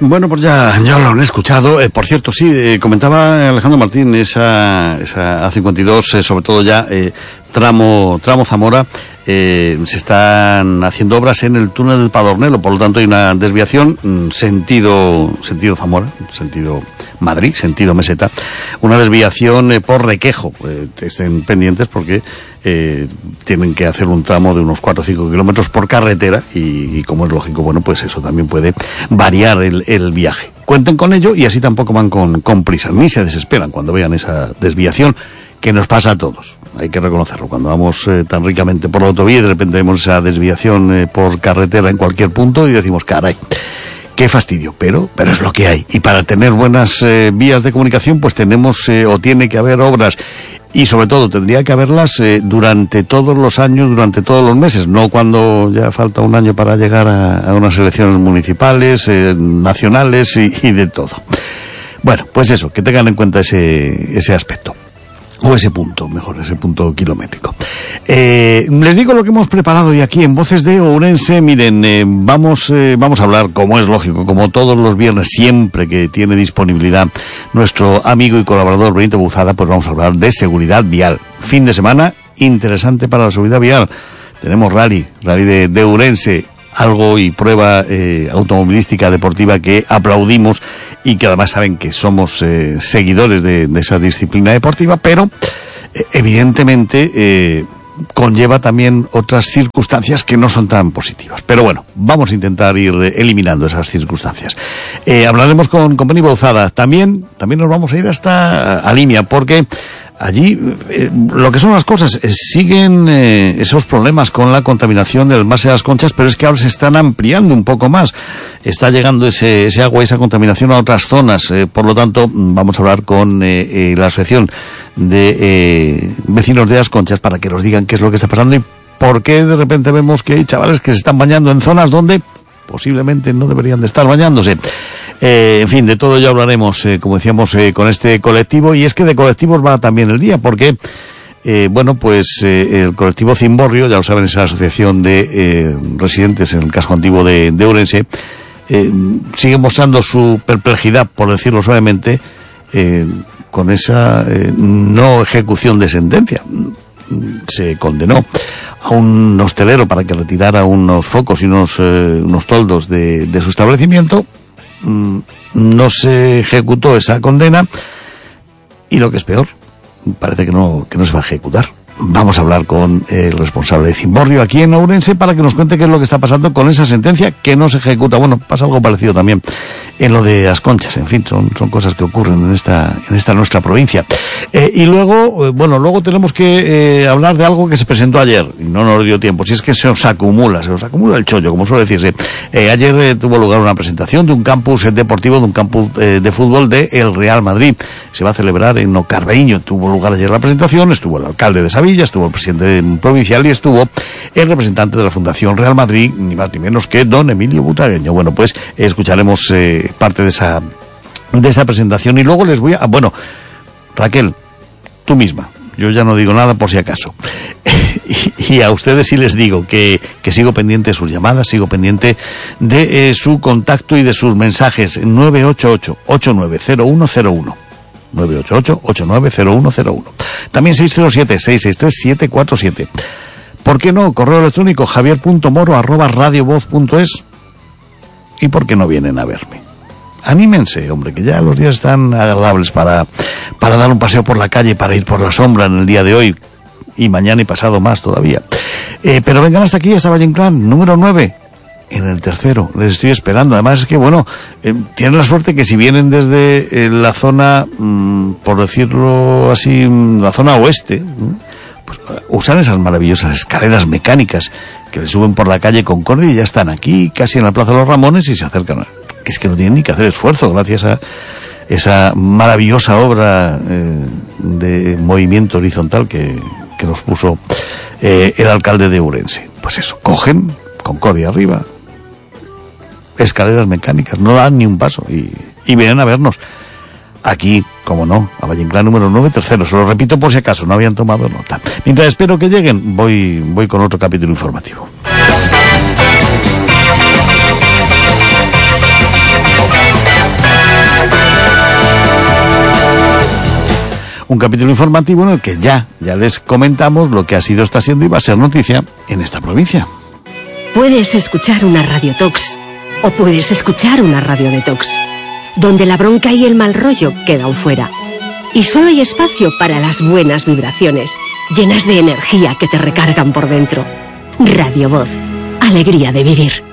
Bueno, pues ya lo han escuchado. Por cierto, sí, comentaba Alejandro Martín, esa A52, sobre todo ya tramo Zamora, se están haciendo obras en el túnel del Padornelo, por lo tanto hay una desviación sentido Zamora, sentido Madrid, sentido Meseta, una desviación por Requejo. Estén pendientes porque tienen que hacer un tramo de unos 4 o 5 kilómetros por carretera y como es lógico, bueno, pues eso también puede variar el viaje. Cuenten con ello y así tampoco van con prisa, ni se desesperan cuando vean esa desviación que nos pasa a todos. Hay que reconocerlo, cuando vamos tan ricamente por la autovía y de repente vemos esa desviación por carretera en cualquier punto y decimos, caray, qué fastidio, pero es lo que hay. Y para tener buenas vías de comunicación, pues tenemos o tiene que haber obras. Y sobre todo tendría que haberlas durante todos los años, durante todos los meses, no cuando ya falta un año para llegar a unas elecciones municipales, nacionales y de todo. Bueno, pues eso, que tengan en cuenta ese aspecto. O ese punto, mejor, ese punto kilométrico. Les digo lo que hemos preparado hoy aquí en Voces de Ourense. Miren, vamos a hablar, como es lógico, como todos los viernes, siempre que tiene disponibilidad nuestro amigo y colaborador Benito Buzada, pues vamos a hablar de seguridad vial. Fin de semana interesante para la seguridad vial. Tenemos rally de Ourense, algo y prueba automovilística deportiva que aplaudimos y que además saben que somos seguidores de esa disciplina deportiva, pero evidentemente conlleva también otras circunstancias que no son tan positivas. Pero bueno, vamos a intentar ir eliminando esas circunstancias. Hablaremos con Benito Buzada. También nos vamos a ir hasta Alimia, porque allí lo que son las cosas, siguen esos problemas con la contaminación del embalse de las Conchas, pero es que ahora se están ampliando un poco más. Está llegando ese agua, esa contaminación a otras zonas. Por lo tanto, vamos a hablar con la Asociación de Vecinos de las Conchas para que nos digan qué es lo que está pasando y por qué de repente vemos que hay chavales que se están bañando en zonas donde posiblemente no deberían de estar bañándose. En fin, de todo ya hablaremos, como decíamos, con este colectivo, y es que de colectivos va también el día, porque el colectivo Cimborrio, ya lo saben, es la asociación de residentes en el casco antiguo de Ourense, sigue mostrando su perplejidad, por decirlo suavemente, con esa no ejecución de sentencia. Se condenó a un hostelero para que retirara unos focos y unos toldos de su establecimiento. No se ejecutó esa condena y lo que es peor, parece que no se va a ejecutar. Vamos a hablar con el responsable de Cimborrio aquí en Ourense para que nos cuente qué es lo que está pasando con esa sentencia que no se ejecuta. Bueno, pasa algo parecido también en lo de las Conchas. En fin, son cosas que ocurren en esta nuestra provincia. Y luego tenemos que hablar de algo que se presentó ayer y no nos dio tiempo. Si es que se os acumula el chollo, como suele decirse. Ayer tuvo lugar una presentación de un campus deportivo, de un campus de fútbol de el Real Madrid. Se va a celebrar en Ocarbeíño. Tuvo lugar ayer la presentación, estuvo el alcalde de Sevilla, estuvo el presidente provincial y estuvo el representante de la Fundación Real Madrid, ni más ni menos que don Emilio Butragueño. Bueno, pues escucharemos parte de esa presentación y luego les voy a... Bueno, Raquel, tú misma, yo ya no digo nada por si acaso. Y a ustedes sí les digo que sigo pendiente de sus llamadas, sigo pendiente de su contacto y de sus mensajes. 988-890101. 988-890101. También 607-663-747. ¿Por qué no? Correo electrónico javier.moro@radiovoz.es. ¿Y por qué no vienen a verme? Anímense, hombre, que ya los días están agradables para dar un paseo por la calle, para ir por la sombra en el día de hoy y mañana y pasado más todavía. Pero vengan hasta aquí, hasta Valle Inclán, número 9. En el tercero, les estoy esperando. Además es que, tienen la suerte que si vienen desde la zona, por decirlo así, la zona oeste, pues usan esas maravillosas escaleras mecánicas que les suben por la calle Concordia y ya están aquí, casi en la Plaza de los Ramones, y se acercan. Que es que no tienen ni que hacer esfuerzo gracias a esa maravillosa obra de movimiento horizontal que nos puso el alcalde de Ourense. Pues eso, cogen Concordia arriba, escaleras mecánicas, no dan ni un paso y vienen a vernos aquí, como no, a Valle Inclán número 9, tercero. Se lo repito por si acaso no habían tomado nota. Mientras espero que lleguen, voy con otro capítulo informativo. un capítulo informativo en el que ya les comentamos lo que ha sido, está siendo y va a ser noticia en esta provincia. Puedes escuchar una Radio Tox o puedes escuchar una Radio Detox, donde la bronca y el mal rollo quedan fuera. Y solo hay espacio para las buenas vibraciones, llenas de energía que te recargan por dentro. Radio Voz, alegría de vivir.